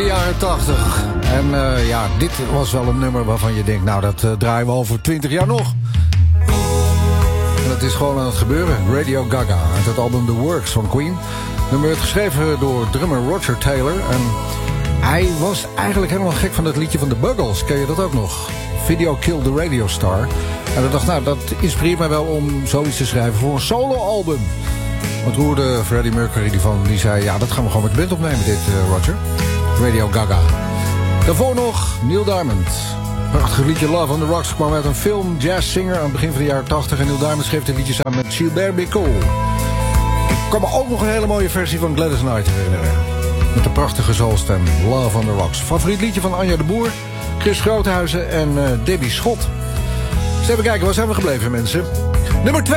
jaren 80. En ja, dit was wel een nummer waarvan je denkt, nou, dat draaien we over 20 jaar nog. En dat is gewoon aan het gebeuren. Radio Gaga, uit het album The Works van Queen. Het nummer werd geschreven door drummer Roger Taylor. En hij was eigenlijk helemaal gek van dat liedje van de Buggles. Ken je dat ook nog? Video Killed the Radio Star. En ik dacht, nou, dat inspireert mij wel om zoiets te schrijven voor een soloalbum. Wat roerde Freddie Mercury die zei, ja, dat gaan we gewoon met de band opnemen, dit, Roger. Radio Gaga. Daarvoor nog Neil Diamond. Prachtig liedje Love on the Rocks kwam uit een film, Jazz Singer, aan het begin van de jaren 80. En Neil Diamond schreef dit liedje samen met Gilbert Bécaud. Ik kan me ook nog een hele mooie versie van Gladys Knight herinneren. Met de prachtige zoolstem, Love on the Rocks. Favoriet liedje van Anja de Boer, Chris Groothuizen en Debbie Schot. Dus even kijken, waar zijn we gebleven, mensen? Nummer 2.